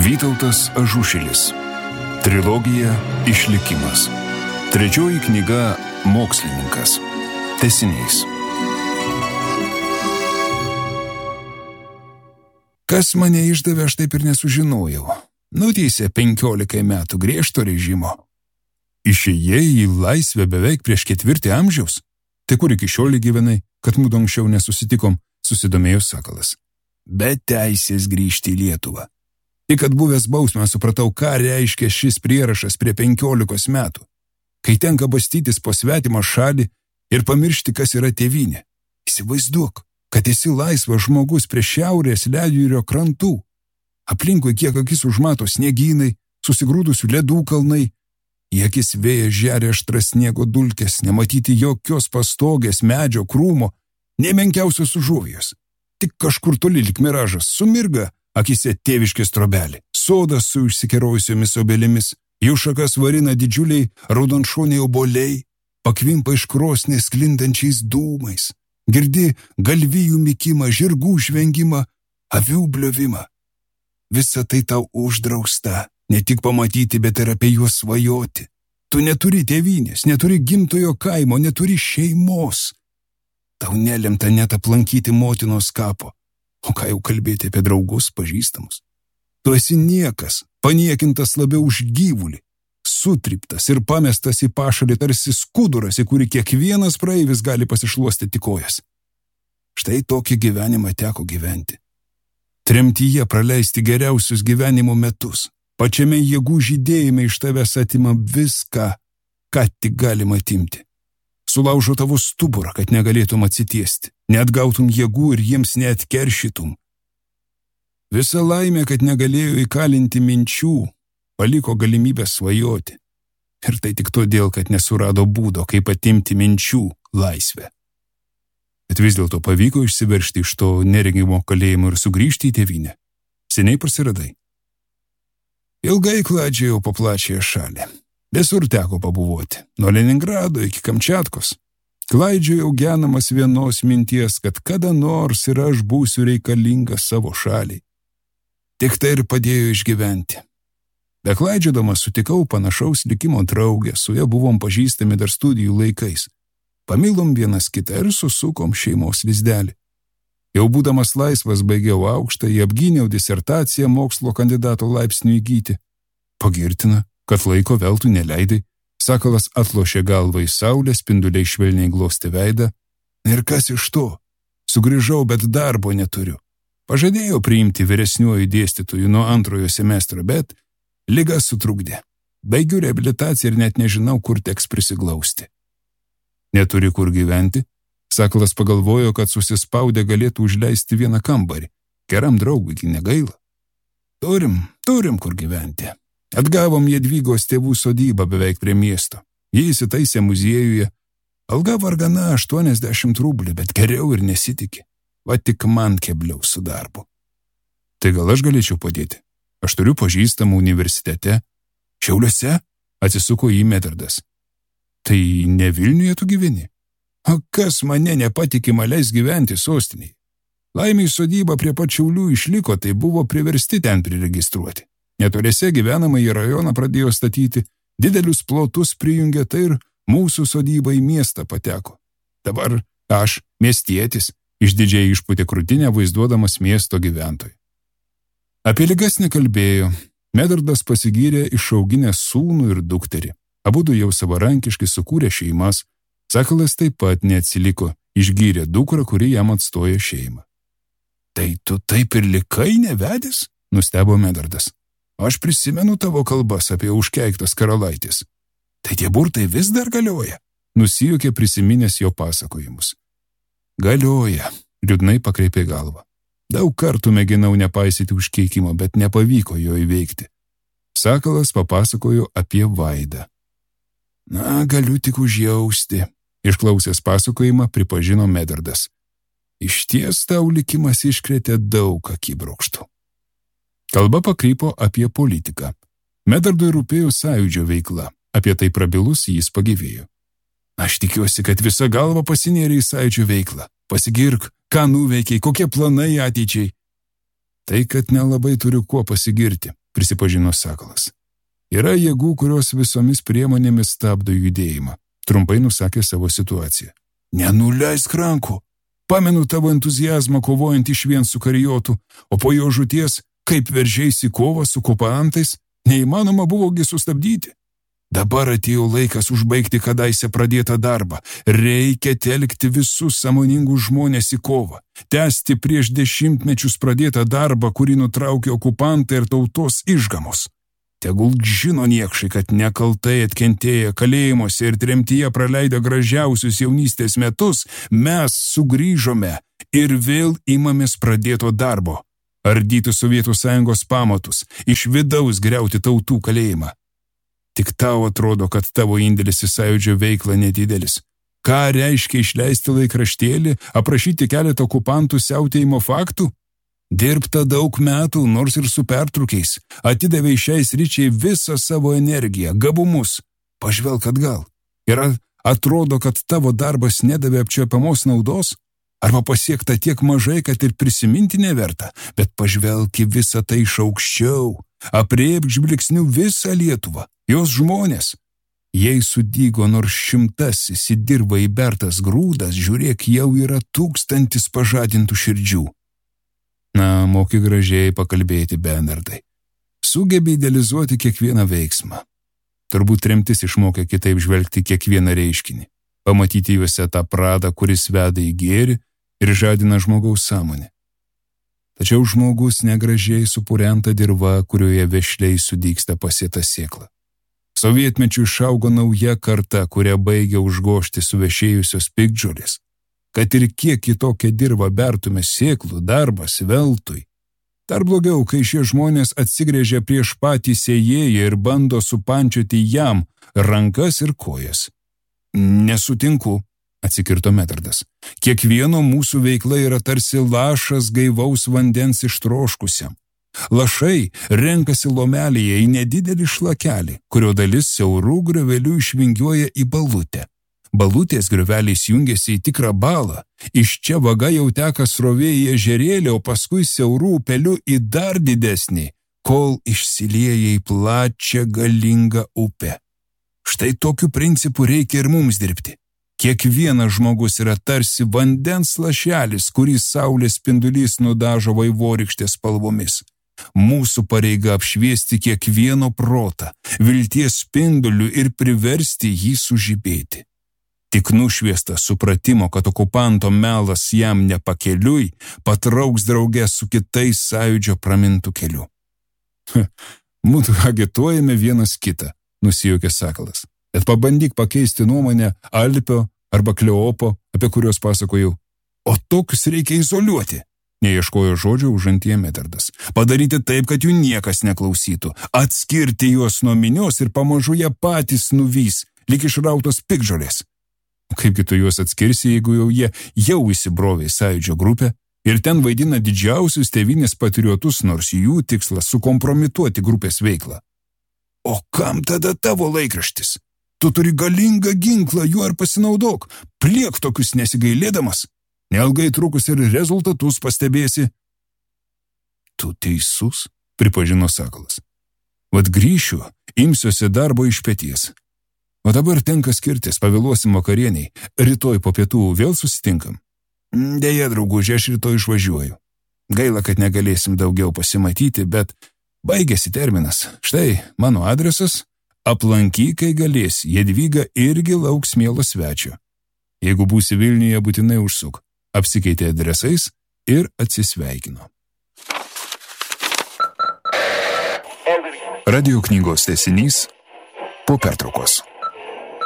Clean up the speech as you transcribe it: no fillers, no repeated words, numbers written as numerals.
Vytautas Ažušilis. Trilogija Išlikimas. Trečioji knyga Mokslininkas. Tęsinys. Kas mane išdavė, aš taip ir nesužinojau. Nuteisė 15 metų griežto režimo. Išėjai į laisvę beveik prieš 4 amžiaus. Tai kur iki šiol gyvenai, kad mūdu anksčiau nesusitikom, susidomėjo Sakalas. Be teisės grįžti į Lietuvą. Tik atbuvęs bausmę supratau, ką reiškia šis prierašas prie 15 metų, kai tenka bastytis po svetimą šalį ir pamiršti, kas yra tėvynė. Įsivaizduok, kad esi laisvas žmogus prie šiaurės ledjūrio krantų. Aplinkui kiek akis užmato sniegynai, susigrūdusių ledų kalnai, į akis vėjas žeria aštras sniego dulkės, nematyti jokios pastogės, medžio, krūmo, nė menkiausios užuovijos. Tik kažkur toli lyg miražas sumirga akise tėviškės trobelė, sodas su išsikerojusiomis obelimis, jų šakas varina didžiuliai raudonšoniai obuoliai, pakvimpa iš krosnės sklindančiais dūmais, girdi galvijų mykimą, žirgų žvengimą, avių bliovimą. Visa tai tau uždrausta, ne tik pamatyti, bet ir apie juos svajoti. Tu neturi tėvynės, neturi gimtojo kaimo, neturi šeimos. Tau nelemta net aplankyti motinos kapo. O ką jau kalbėti apie draugus, pažįstamus? Tu esi niekas, paniekintas labiau už gyvulį, sutryptas ir pamestas į pašalį tarsi skuduras, į kurį kiekvienas praeivis gali pasišluostyti kojas. Štai tokį gyvenimą teko gyventi. Tremtyje praleisti geriausius gyvenimo metus. Pačiame jėgų žydėjime iš tavęs atima viską, ką tik galima atimti. Sulaužo tavo stuburą, kad negalėtum atsitiesti, neatgautum jėgų ir jiems neatkeršytum. Visa laimė, kad negalėjo įkalinti minčių, paliko galimybę svajoti. Ir tai tik todėl, kad nesurado būdo, kaip atimti minčių laisvę. Bet vis dėlto pavyko išsiveržti iš to neregimo kalėjimo ir sugrįžti į tėvynę. Seniai prasiradai. Ilgai kladžiojau po plačiąją šalį. Visur teko pabuvoti, nuo Leningrado iki Kamčiatkos. Klaidžiojau genamas vienos minties, kad kada nors ir aš būsiu reikalingas savo šaliai. Tik tai ir padėjo išgyventi. Beklaidžiodamas sutikau panašaus likimo draugę, su ja buvom pažįstami dar studijų laikais. Pamilom vienas kitą ir susukom šeimos lizdelį. Jau būdamas laisvas baigiau aukštą, apgyniau disertaciją mokslo kandidato laipsnių įgyti. Pagirtina, kad laiko veltui neleidai. Sakalas atlošė galvą į saulę, spinduliai švelniai glostė veidą. Ir kas iš to? Sugrįžau, bet darbo neturiu. Pažadėjau priimti vyresniuoju dėstytoju nuo 2 semestro, bet liga sutrukdė. Baigiu reabilitaciją ir net nežinau, kur teks prisiglausti. Neturi kur gyventi? Sakalas pagalvojo, kad susispaudę galėtų užleisti vieną kambarį. Geram draugui negaila. Turim kur gyventi. Atgavom Jadvygos tėvų sodybą beveik prie miesto. Jie įsitaisė muziejuje. Alga vargana 80 rublių, bet geriau ir nesitikė. Va tik man kebliau su darbu. Tai gal aš galėčiau padėti? Aš turiu pažįstamą universitete. Šiauliuose? Atsisuko į Medardas. Tai ne Vilniuje tu gyveni? O kas mane nepatikima leis gyventi sostinėje? Laimiai sodyba prie pat Šiaulių išliko, tai buvo priversti ten priregistruoti. Netoliese gyvenamąjį rajoną pradėjo statyti, didelius plotus prijungė, tai ir mūsų sodyba į miestą pateko. Dabar aš, miestietis, išdidžiai išpūtė krūtinę vaizduodamas miesto gyventojų. Apie ligas nekalbėjo. Medardas pasigyrė išauginęs sūnų ir dukterį. Abudu jau savarankiškai sukūrė šeimas. Sakalas taip pat neatsiliko, išgyrė dukrą, kuri jam atstojo šeimą. Tai tu taip ir likai nevedęs? Nustebo Medardas. Aš prisimenu tavo kalbas apie užkeiktas karalaitis. Tai tie burtai vis dar galioja? Nusijuokė prisiminęs jo pasakojimus. Galioja, liūdnai pakreipė galvą. Daug kartų mėginau nepaisyti užkeikimo, bet nepavyko jo įveikti. Sakalas papasakojo apie Vaidą. Na, galiu tik užjausti, išklausęs pasakojimą pripažino Medardas. Išties tau likimas iškrėtė daug akibrokštų. Kalba pakrypo apie politiką. Medardui rūpėjo sąjūdžio veikla. Apie tai prabilus jis pagyvėjo. Aš tikiuosi, kad visa galva pasinėrė į sąjūdžio veiklą. Pasigirk, ką nuveikiai, kokie planai ateičiai. Tai, kad nelabai turiu kuo pasigirti, prisipažino Sakalas. Yra jėgų, kurios visomis priemonėmis stabdo judėjimą. Trumpai nusakė savo situaciją. Nenuleisk rankų. Pamenu tavo entuziazmą kovojant išvien su karijotu, o po jo žūties, kaip veržeisi kovą su okupantais, neįmanoma buvogi sustabdyti. Dabar atėjo laikas užbaigti kadaise pradėtą darbą. Reikia telkti visus sąmoningus žmonės į kovą. Tęsti prieš dešimtmečius pradėtą darbą, kurį nutraukė okupantai ir tautos išgamos. Tegul žino niekšai, kad nekaltai atkentėję kalėjimuose ir tremtyje praleidę gražiausius jaunystės metus, mes sugrįžome ir vėl imamės pradėto darbo. Ardyti Sovietų Sąjungos pamatus, iš vidaus griauti tautų kalėjimą. Tik tau atrodo, kad tavo indėlis į sąjūdžio veiklą nedidelis. Ką reiškia išleisti laikraštėlį, aprašyti keletą okupantų siautėjimo faktų? Dirbta daug metų, nors ir su pertraukiais, atidavė šiai sričiai visą savo energiją, gabumus. Pažvelk atgal. Ir atrodo, kad tavo darbas nedavė apčiuopiamos naudos? Arba pasiekta tiek mažai, kad ir prisiminti neverta, bet pažvelk į visą tai iš aukščiau, apriepk žvilgsniu visą Lietuvą, jos žmonės. Jei sudygo nors 100 į dirvą įbertas grūdas, žiūrėk, jau yra 1000 pažadintų širdžių. Na, moki gražiai pakalbėti, Bernardai. Sugebi idealizuoti kiekvieną veiksmą. Turbūt tremtis išmokė kitaip žvelgti kiekvieną reiškinį, pamatyti juose tą pradą, kuris veda į gėrį ir žadina žmogaus sąmonę. Tačiau žmogus negražiai supurenta dirva, kurioje vešliai sudygsta pasėta sėkla. Sovietmečiu išaugo nauja karta, kurią baigia užgožti suvešėjusios piktžolės. Kad ir kiek kitokią dirvą bertume sėklų, darbas veltui. Dar blogiau, kai šie žmonės atsigrėžia prieš patį sėjėją ir bando supančioti jam rankas ir kojas. Nesutinku, atsikirto Medardas. Kiekvieno mūsų veikla yra tarsi lašas gaivaus vandens ištroškusiam. Lašai renkasi lomelėje į nedidelį šlakelį, kurio dalis siaurų griovelių išvingiuoja į balutę. Balutės griuveliais jungiasi į tikrą balą, iš čia vaga jau teka srovė į ežerėlį, o paskui siaurų upelių į dar didesnį, kol išsilieja į plačią galingą upę. Štai tokiu principu reikia ir mums dirbti. Kiekvienas žmogus yra tarsi vandens lašelis, kurį saulės spindulys nudažo vaivorykštės spalvomis. Mūsų pareiga apšviesti kiekvieno protą, vilties spinduliu ir priversti jį sužibėti. Tik nušviestas supratimo, kad okupanto melas jam nepakeliui, patrauks draugę su kitais sąjūdžio pramintų keliu. Mūsų agituojame vienas kitą, nusijuokė Sakalas. Bet pabandyk pakeisti nuomonę Alpio arba Kleopo, apie kuriuos pasakojau. O tokius reikia izoliuoti, neieškojo žodžio užantyje Medardas. Padaryti taip, kad jų niekas neklausytų. Atskirti juos nuo minios ir pamažu jie patys nuvys, lyg išrautos piktžolės. Kaipgi tu juos atskirsi, jeigu jie jau įsibrovė į sąjūdžio grupę ir ten vaidina didžiausius tėvynės patriotus, nors jų tikslas sukompromituoti grupės veiklą. O kam tada tavo laikraštis? Tu turi galingą ginklą, juo ir pasinaudok. Pliek tokius nesigailėdamas. Neilgai trukus ir rezultatus pastebėsi. Tu teisus, pripažino Sakalas. Vat grįšiu, imsiuosi darbo iš peties. O dabar tenka skirtis, pavėluosim vakarieniai. Rytoj po pietų vėl susitinkam. Deja, drauguži, aš rytoj išvažiuoju. Gaila, kad negalėsim daugiau pasimatyti, bet baigėsi terminas. Štai mano adresas. Aplankyk, kai galėsi. Jadvyga irgi lauks mielo svečio. Jeigu būsi Vilniuje, būtinai užsuk. Apsikeitė adresais ir atsisveikino. Radio knygos tęsinys po pertraukos.